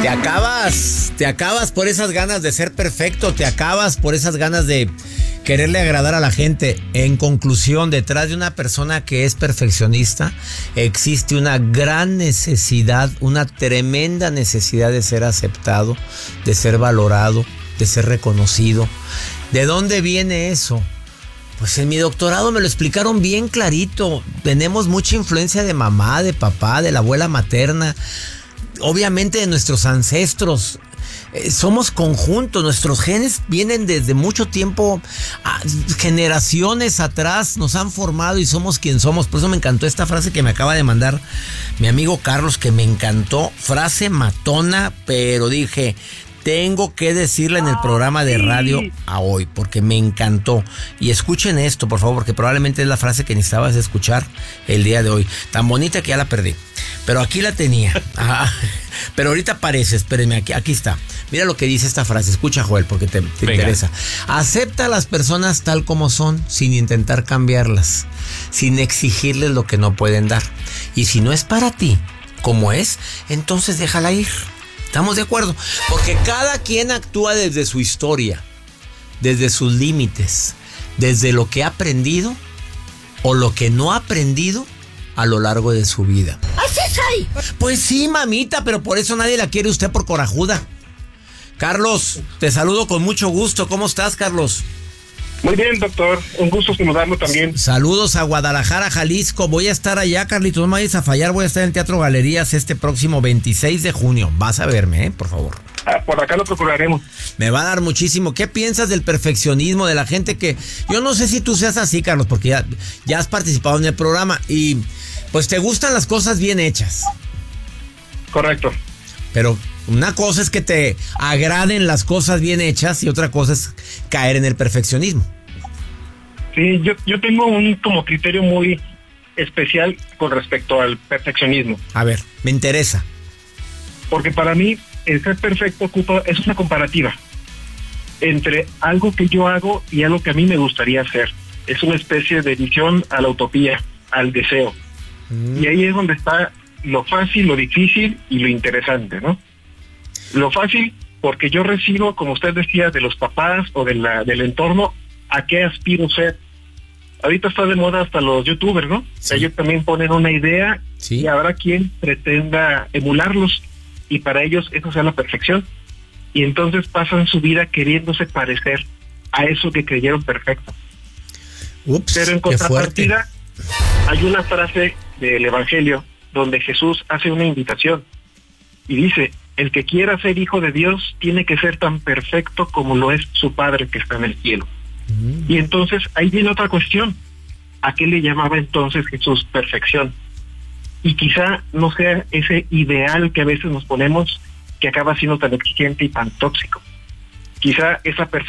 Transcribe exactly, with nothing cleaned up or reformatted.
acabas, te acabas por esas ganas de ser perfecto, te acabas por esas ganas de quererle agradar a la gente. En conclusión, detrás de una persona que es perfeccionista, existe una gran necesidad, una tremenda necesidad de ser aceptado, de ser valorado, de ser reconocido. ¿De dónde viene eso? Pues en mi doctorado me lo explicaron bien clarito. Tenemos mucha influencia de mamá, de papá, de la abuela materna, obviamente de nuestros ancestros. Eh, somos conjuntos, nuestros genes vienen desde mucho tiempo, a, generaciones atrás, nos han formado y somos quien somos. Por eso me encantó esta frase que me acaba de mandar mi amigo Carlos, que me encantó, frase matona, pero dije, tengo que decirla en el programa de radio a hoy, porque me encantó. Y escuchen esto, por favor, porque probablemente es la frase que necesitabas escuchar el día de hoy. Tan bonita que ya la perdí, pero aquí la tenía. Ah, pero ahorita aparece, espérenme, aquí, aquí está. Mira lo que dice esta frase, escucha, Joel, porque te, te interesa. Acepta a las personas tal como son, sin intentar cambiarlas, sin exigirles lo que no pueden dar. Y si no es para ti, como es, entonces déjala ir. ¿Estamos de acuerdo? Porque cada quien actúa desde su historia, desde sus límites, desde lo que ha aprendido o lo que no ha aprendido a lo largo de su vida. ¡Así soy! Pues sí, mamita, pero por eso nadie la quiere usted por corajuda. Carlos, te saludo con mucho gusto. ¿Cómo estás, Carlos? Muy bien, doctor. Un gusto saludarlo también. Saludos a Guadalajara, Jalisco. Voy a estar allá, Carlitos. No me vayas a fallar. Voy a estar en el Teatro Galerías este próximo veintiséis de junio. Vas a verme, ¿eh? Por favor. Ah, por acá lo procuraremos. Me va a dar muchísimo. ¿Qué piensas del perfeccionismo, de la gente que... Yo no sé si tú seas así, Carlos, porque ya, ya has participado en el programa y pues te gustan las cosas bien hechas. Correcto. Pero una cosa es que te agraden las cosas bien hechas y otra cosa es caer en el perfeccionismo. Sí, yo, yo tengo un como criterio muy especial con respecto al perfeccionismo. A ver, me interesa. Porque para mí el ser perfecto ocupa, es una comparativa entre algo que yo hago y algo que a mí me gustaría hacer. Es una especie de visión a la utopía, al deseo. Mm. Y ahí es donde está lo fácil, lo difícil y lo interesante, ¿no? Lo fácil, porque yo recibo, como usted decía, de los papás o de la, del entorno, ¿a qué aspiro ser? Ahorita está de moda hasta los youtubers, ¿no? Sí. Ellos también ponen una idea, sí, y habrá quien pretenda emularlos y para ellos eso sea la perfección. Y entonces pasan su vida queriéndose parecer a eso que creyeron perfecto. Ups, pero en contrapartida hay una frase del Evangelio donde Jesús hace una invitación y dice: el que quiera ser hijo de Dios tiene que ser tan perfecto como lo es su Padre que está en el cielo. Mm. Y entonces ahí viene otra cuestión: ¿a qué le llamaba entonces Jesús perfección? Y quizá no sea ese ideal que a veces nos ponemos, que acaba siendo tan exigente y tan tóxico. Quizá esa perfección